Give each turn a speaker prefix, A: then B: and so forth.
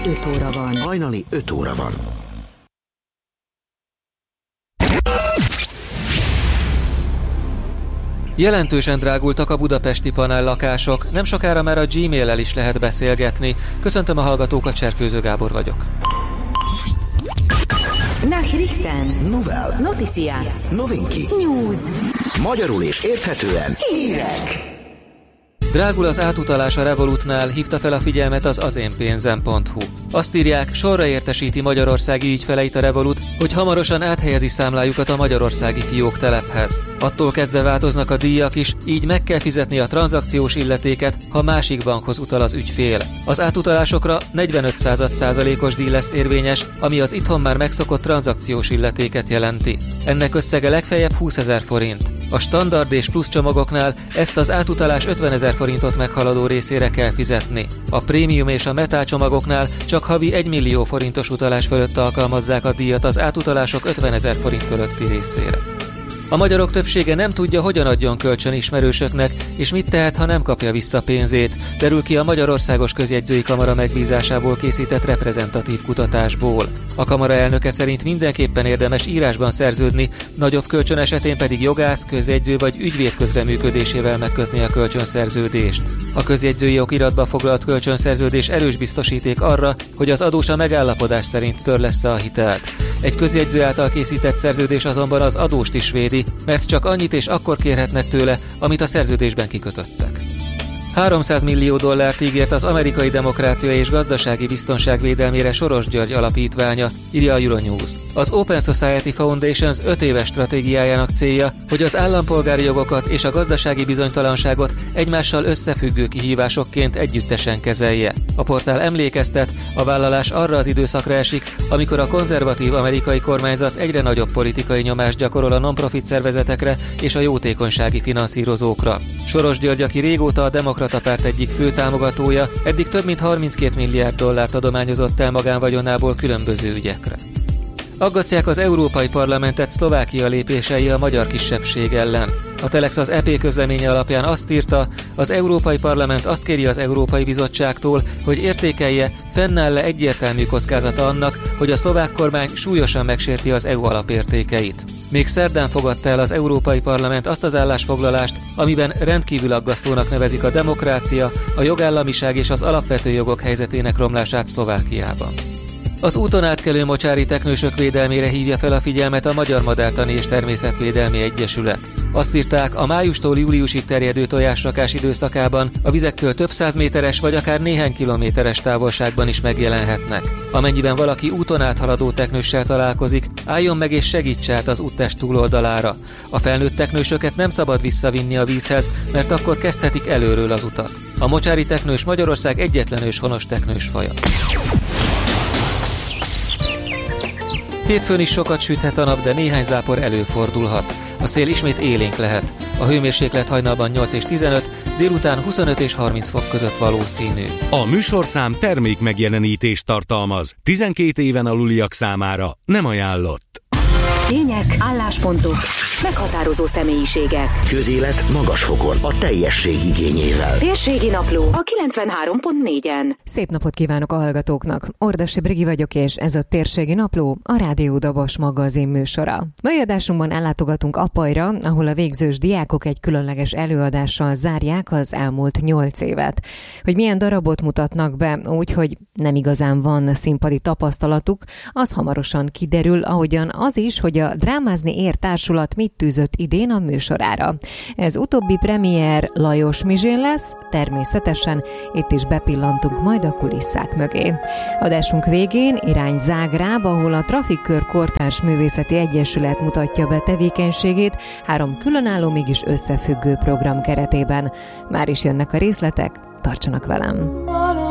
A: 5 óra van.
B: Hajnali 5 óra van.
C: Jelentősen drágultak a budapesti panellakások, nem sokára már a Gmail-el is lehet beszélgetni. Köszöntöm a hallgatókat, Cserfőző Gábor vagyok.
A: Nachrichten.
B: Novel.
A: Noticias.
B: Novinki.
A: News.
B: Magyarul és érthetően.
A: Hírek.
C: Drágul az átutalás a Revolutnál, hívta fel a figyelmet az azénpénzem.hu. Azt írják, sorra értesíti magyarországi ügyfeleit a Revolut, hogy hamarosan áthelyezi számlájukat a magyarországi fióktelephez. Attól kezdve változnak a díjak is, így meg kell fizetni a tranzakciós illetéket, ha másik bankhoz utal az ügyfél. Az átutalásokra 45%-os díj lesz érvényes, ami az itthon már megszokott tranzakciós illetéket jelenti. Ennek összege legfeljebb 20 000 forint. A standard és plusz csomagoknál ezt az átutalás 50 000 forintot meghaladó részére kell fizetni. A prémium és a metál csomagoknál csak havi 1 millió forintos utalás fölött alkalmazzák a díjat az átutalások 50 000 forint fölötti részére. A magyarok többsége nem tudja, hogyan adjon kölcsön ismerősöknek, és mit tehet, ha nem kapja vissza pénzét, derül ki a Magyarországos Közjegyzői Kamara megbízásából készített reprezentatív kutatásból. A kamara elnöke szerint mindenképpen érdemes írásban szerződni, nagyobb kölcsön esetén pedig jogász, közjegyző vagy ügyvéd közreműködésével megkötni a kölcsönszerződést. A közjegyzői okiratba foglalt kölcsönszerződés erős biztosíték arra, hogy az adós a megállapodás szerint törlessze a hitelt. Egy közjegyző által készített szerződés azonban az adóst is védi, mert csak annyit és akkor kérhetnek tőle, amit a szerződésben kikötöttek. $300 millió ígért az amerikai demokrácia és gazdasági biztonság védelmére Soros György alapítványa, írja a Euronews. Az Open Society Foundations 5 éves stratégiájának célja, hogy az állampolgári jogokat és a gazdasági bizonytalanságot egymással összefüggő kihívásokként együttesen kezelje. A portál emlékeztet, a vállalás arra az időszakra esik, amikor a konzervatív amerikai kormányzat egyre nagyobb politikai nyomást gyakorol a non-profit szervezetekre és a jótékonysági finanszírozókra. Soros György, aki régóta a Demokrata Párt egyik fő támogatója, eddig több mint $32 milliárd adományozott el magánvagyonából különböző ügyekre. Aggasztják az Európai Parlamentet Szlovákia lépései a magyar kisebbség ellen. A Telex az EP közleménye alapján azt írta, az Európai Parlament azt kéri az Európai Bizottságtól, hogy értékelje, fennáll-e egyértelmű kockázata annak, hogy a szlovák kormány súlyosan megsérti az EU alapértékeit. Még szerdán fogadta el az Európai Parlament azt az állásfoglalást, amiben rendkívül aggasztónak nevezik a demokrácia, a jogállamiság és az alapvető jogok helyzetének romlását Szlovákiában. Az úton átkelő mocsári teknősök védelmére hívja fel a figyelmet a Magyar Madártani és Természetvédelmi Egyesület. Azt írták, a májustól júliusig terjedő tojásrakás időszakában a vizektől több 100 méteres vagy akár néhány kilométeres távolságban is megjelenhetnek. Amennyiben valaki úton áthaladó teknőssel találkozik, álljon meg és segíts át az úttest túloldalára. A felnőtt teknősöket nem szabad visszavinni a vízhez, mert akkor kezdhetik előről az utat. A mocsári teknős Magyarország egyetlen őshonos teknős faja. Hétfőn is sokat süthet a nap, de néhány zápor előfordulhat. A szél ismét élénk lehet. A hőmérséklet hajnalban 8 és 15, délután 25 és 30 fok között valószínű.
D: A műsorszám termék megjelenítést tartalmaz. 12 éven aluliak számára nem ajánlott.
A: Tények, álláspontok, meghatározó személyiségek.
B: Közélet magas fokon, a teljesség igényével.
A: Térségi napló a 93.4-en.
E: Szép napot kívánok a hallgatóknak. Ordasi Brigi vagyok, és ez a Térségi napló, a Rádió Dabas magazin műsora. Mai adásunkban ellátogatunk Apajra, ahol a végzős diákok egy különleges előadással zárják az elmúlt 8 évet. Hogy milyen darabot mutatnak be, úgyhogy nem igazán van színpadi tapasztalatuk, az hamarosan kiderül, ahogyan az is, hogy a Drámázni ér társulat mit tűzött idén a műsorára. Ez utóbbi premier Lajos Mizsén lesz, természetesen itt is bepillantunk majd a kulisszák mögé. Adásunk végén irány Zágráb, ahol a Trafikkör Kortárs Művészeti Egyesület mutatja be tevékenységét 3 különálló, mégis összefüggő program keretében. Már is jönnek a részletek, tartsanak velem!